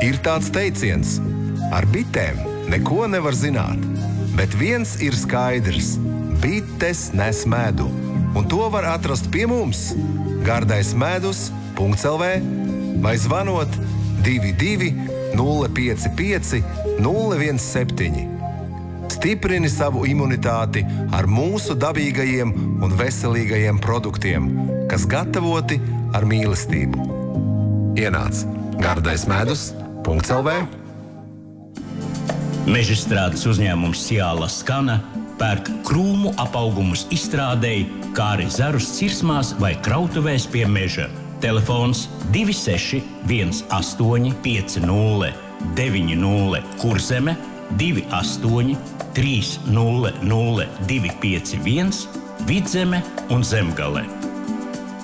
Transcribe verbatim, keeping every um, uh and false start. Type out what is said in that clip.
Ir tāds teiciens, ar bitēm neko nevar zināt, bet viens ir skaidrs – bites nes medu, un to var atrast pie mums gardaismedus punkts el vē vai zvanot divi divi nulle pieci pieci nulle viens septiņi. Stiprini savu imunitāti ar mūsu dabīgajiem un veselīgajiem produktiem, kas gatavoti ar mīlestību. Ienāc gardaismedus punkts el vē. Mežstrādes uzņēmums Ciāla Skana pērk krūmu apaugumus izstrādēji, kā arī zarus cirsmās vai krautuvēs pie meža. Telefons divi seši viens astoņi pieci nulle deviņi nulle Kurzeme, divi astoņi trīs nulle nulle divi pieci viens Vidzeme un Zemgale.